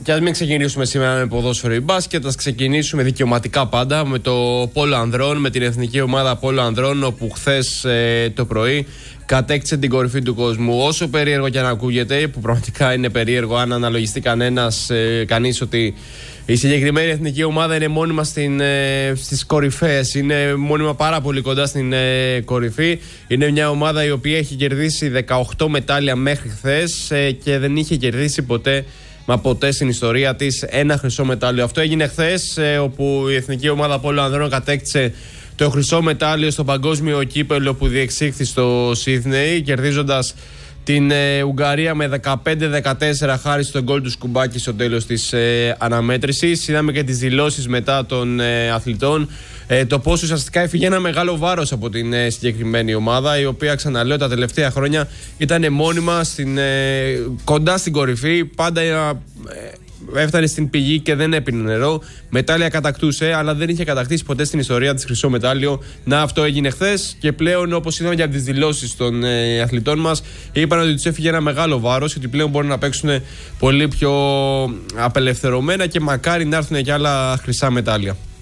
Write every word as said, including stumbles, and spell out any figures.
Και ας μην ξεκινήσουμε σήμερα με ποδόσφαιρο ή μπάσκετ, ας ξεκινήσουμε δικαιωματικά πάντα με το πόλο ανδρών, με την εθνική ομάδα πόλο ανδρών, όπου χθες ε, το πρωί κατέκτησε την κορυφή του κόσμου. Όσο περίεργο και αν ακούγεται, που πραγματικά είναι περίεργο αν αναλογιστεί κανένας, ε, κανείς ότι η συγκεκριμένη εθνική ομάδα είναι μόνιμα στην, ε, στις κορυφές, είναι μόνιμα πάρα πολύ κοντά στην ε, κορυφή. Είναι μια ομάδα η οποία έχει κερδίσει δεκαοκτώ μετάλλια μέχρι χθες ε, και δεν είχε κερδίσει ποτέ, μα ποτέ στην ιστορία της, ένα χρυσό μετάλλιο. Αυτό έγινε χθες, ε, όπου η εθνική ομάδα πόλο ανδρών κατέκτησε το χρυσό μετάλλιο στο παγκόσμιο κύπελλο που διεξήχθη στο Σίδνεϊ, κερδίζοντας την ε, Ουγγαρία με δεκαπέντε δεκατέσσερα χάρη στον γκολ του Σκουμπάκη στο τέλος της ε, αναμέτρησης. Είδαμε και τις δηλώσεις μετά των ε, αθλητών, ε, το πώς ουσιαστικά έφυγε ένα μεγάλο βάρος από την ε, συγκεκριμένη ομάδα, η οποία, ξαναλέω, τα τελευταία χρόνια ήταν μόνιμα στην, ε, κοντά στην κορυφή, πάντα ε, έφτανε στην πηγή και δεν έπινε νερό. Μετάλλια κατακτούσε, αλλά δεν είχε κατακτήσει ποτέ στην ιστορία της χρυσό μετάλλιο. Να, αυτό έγινε χθες και πλέον, όπως είδαμε και από τις δηλώσεις των ε, αθλητών μας, είπαν ότι τους έφυγε ένα μεγάλο βάρος και ότι πλέον μπορούν να παίξουν πολύ πιο απελευθερωμένα και μακάρι να έρθουν και άλλα χρυσά μετάλλια.